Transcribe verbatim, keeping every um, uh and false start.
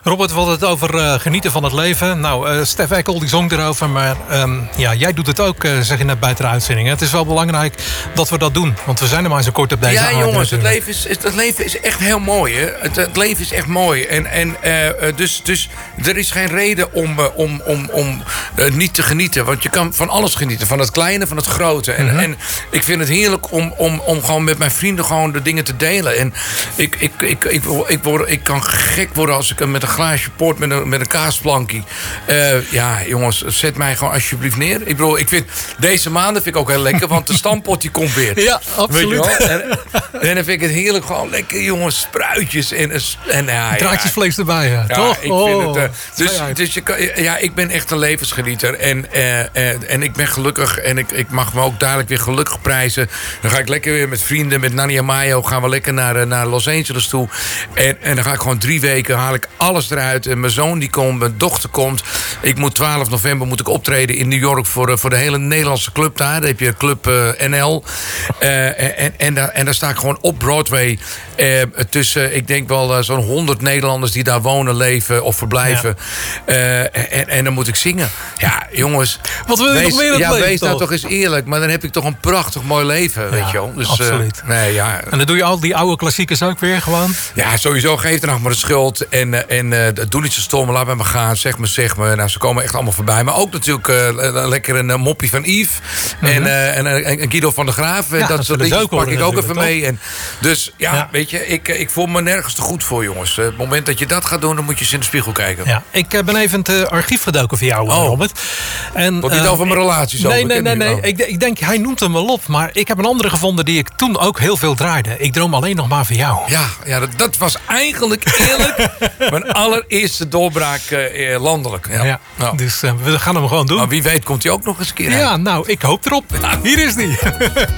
Robert, we hadden het over uh, genieten van het leven. Nou, uh, Stef Eckel die zong erover, maar um, ja, jij doet het ook, uh, zeg je net buiten de uitzending. Het is wel belangrijk dat we dat doen, want we zijn er maar zo kort op deze aarde. Ja, jongens, het leven, is, het leven is echt heel mooi, hè. Het, het leven is echt mooi. En, en uh, dus, dus er is geen reden om, uh, om, om, om uh, niet te genieten. Want je kan van alles genieten, van het kleine, van het grote. En, mm-hmm. en ik vind het heerlijk om, om, om gewoon met mijn vrienden gewoon de dingen te delen. En ik, ik, ik, ik, ik, word, ik kan gek worden als ik met een glaasje port met een, met een kaasplankje. Uh, ja, jongens, zet mij gewoon alsjeblieft neer. Ik bedoel, ik vind deze maanden vind ik ook heel lekker, want de stampot die komt weer. Ja, absoluut. En, en dan vind ik het heerlijk, gewoon lekker, jongens, spruitjes en, en ja, draadjesvlees ja. erbij, ja. Ja, toch? ik oh, vind het, uh, dus dus je kan, ja, ik ben echt een levensgenieter. En, uh, uh, en ik ben gelukkig en ik, ik mag me ook dadelijk weer gelukkig prijzen. Dan ga ik lekker weer met vrienden, met Nani en Mayo, gaan we lekker naar, naar Los Angeles toe. En, en dan ga ik gewoon drie weken, haal ik alles eruit. En mijn zoon die komt, mijn dochter komt. Ik moet twaalf november moet ik optreden in New York voor, voor de hele Nederlandse club daar. Daar heb je club uh, N L. Uh, en, en, daar, en daar sta ik gewoon op Broadway. Uh, tussen, ik denk wel uh, zo'n honderd Nederlanders die daar wonen, leven of verblijven. Ja. Uh, en, en dan moet ik zingen. Ja, jongens. Wat wil je wees, nog meer in het ja, leven, wees nou toch? toch eens eerlijk. Maar dan heb ik toch een prachtig mooi leven, ja, weet je wel. Dus, absoluut. Uh, nee, ja. En dan doe je al die oude klassiekers ook weer gewoon? Ja, sowieso. Geef er nog maar de schuld. En, uh, en uh, doe niet zo stom. Laat bij me gaan. Zeg me, zeg me. Nou, ze komen echt allemaal voorbij. Maar ook natuurlijk uh, lekker een uh, moppie van Yves. Mm-hmm. En, uh, en, uh, en Guido van der Graaf. Ja, dat soort dat pak ik ook even toch? mee. En dus ja, ja, weet je, ik, ik voel me nergens te goed voor, jongens. Uh, het moment dat je dat gaat doen, dan moet je eens in de spiegel kijken. Ja, ik uh, ben even in het uh, archief gedoken voor jou, oh. Robert. En, Wordt niet uh, over mijn relaties nee, over? Nee, nee, nee. Oh. Ik, ik denk, hij noemt hem wel op. Maar ik heb een andere gevonden die ik toen ook heel veel draaide. Ik droom alleen nog maar voor jou. Ja, ja dat, dat was eigenlijk eerlijk mijn allereerste doorbraak uh, landelijk. Ja. Ja, nou. Dus uh, we gaan hem gewoon doen. Maar wie weet komt hij ook nog eens een keer uit. Ja, nou, ik hoop erop. Hier is die.